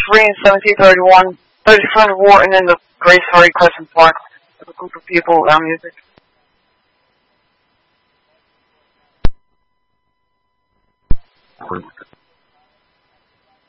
free in 1731. 30th War, and then the Grace Hardy Crescent Park with a group of people around music.